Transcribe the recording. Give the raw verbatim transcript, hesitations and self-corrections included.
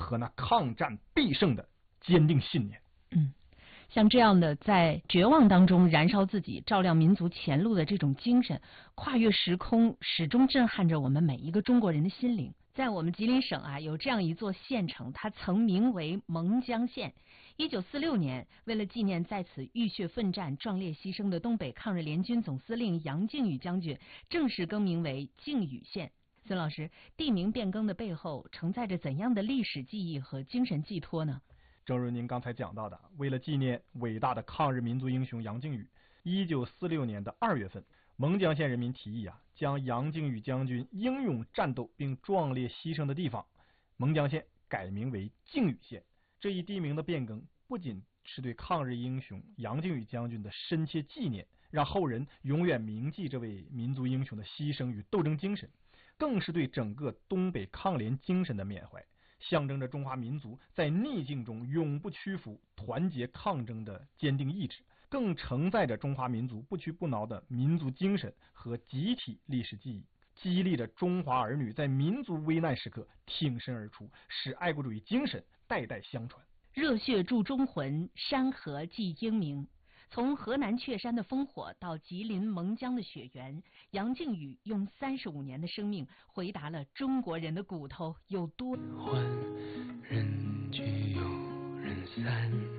和那抗战必胜的坚定信念。 嗯，像这样的在绝望当中燃烧自己、照亮民族前路的这种精神，跨越时空，始终震撼着我们每一个中国人的心灵。在我们吉林省啊，有这样一座县城，它曾名为蒙江县。一九四六年，为了纪念在此浴血奋战、壮烈牺牲的东北抗日联军总司令杨靖宇将军，正式更名为靖宇县。孙老师，地名变更的背后承载着怎样的历史记忆和精神寄托呢？ 正如您刚才讲到的，为了纪念伟大的抗日民族英雄杨靖宇，一九四六年的二月份，蒙江县人民提议啊，将杨靖宇将军英勇战斗并壮烈牺牲的地方蒙江县改名为靖宇县。这一地名的变更不仅是对抗日英雄杨靖宇将军的深切纪念，让后人永远铭记这位民族英雄的牺牲与斗争精神，更是对整个东北抗联精神的缅怀，象征着中华民族在逆境中永不屈服、团结抗争的坚定意志，更承载着中华民族不屈不挠的民族精神和集体历史记忆，激励着中华儿女在民族危难时刻挺身而出，使爱国主义精神代代相传。 热血铸忠魂，山河记英名。从河南确山的烽火到吉林蒙江的雪原，杨靖宇用三十五年的生命回答了中国人的骨头有多。 换人聚又人散。